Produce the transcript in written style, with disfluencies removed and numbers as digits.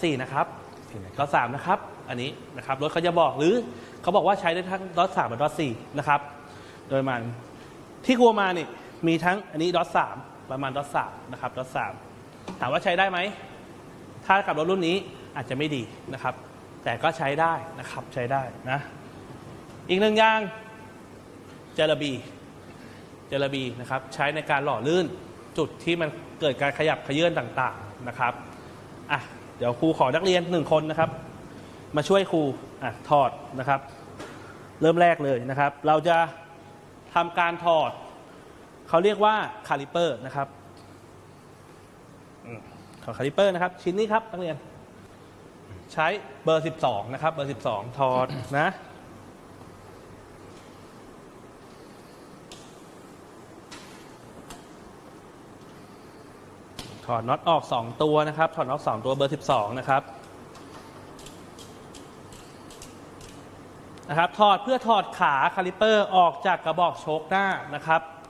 4นะครับด็อต3นะครับอันนี้นะครับรถเขาจะบอกหรือเขาบอกว่าใช้ได้ทั้งด็อต3กับด็อต4นะครับโดยมันที่ครัวมานี่มีทั้งอันนี้ด็อต3ประมาณด็อต3นะครับด็อต3ถามว่าใช้ได้ไหมถ้ากับรถรุ่นนี้อาจจะไม่ดีนะครับแต่ก็ใช้ได้นะครับใช้ได้นะอีกหนึ่งอย่างเจลาบีนะครับใช้ในการหล่อลื่นจุดที่มันเกิดการขยับเขยื้อนต่างๆนะครับอ่ะเดี๋ยวครูขอนักเรียน1คนนะครับมาช่วยครูถอดนะครับเริ่มแรกเลยนะครับเราจะทำการถอดเขาเรียกว่าคาลิเปอร์นะครับถอดคาลิเปอร์นะครับชิ้นนี้ครับนักเรียนใช้เบอร์12นะครับเบอร์12ถอดนะถอดน็อตออก2ตัวนะครับถอดน็อต2ตัวเบอร์12นะครับถอดเพื่อถอดขาคาลิเปอร์ออกจากกระบอกโชคหน้านะครับ